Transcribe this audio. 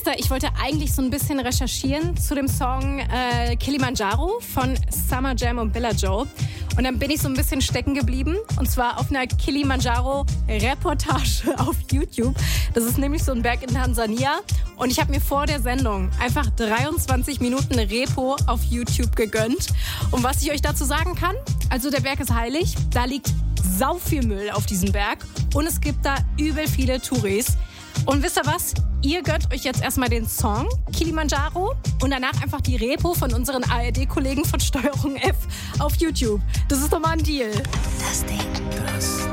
Esther, ich wollte eigentlich so ein bisschen recherchieren zu dem Song Kilimanjaro von Summer Jam und Billa Joe. Und dann bin ich so ein bisschen stecken geblieben. Und zwar auf einer Kilimanjaro-Reportage auf YouTube. Das ist nämlich so ein Berg in Tansania. Und ich habe mir vor der Sendung einfach 23 Minuten Repo auf YouTube gegönnt. Und was ich euch dazu sagen kann, also der Berg ist heilig. Da liegt sau viel Müll auf diesem Berg. Und es gibt da übel viele Touris. Und wisst ihr was? Ihr gönnt euch jetzt erstmal den Song Kilimanjaro und danach einfach die Repo von unseren ARD-Kollegen von Steuerung F auf YouTube. Das ist doch mal ein Deal. Das Ding.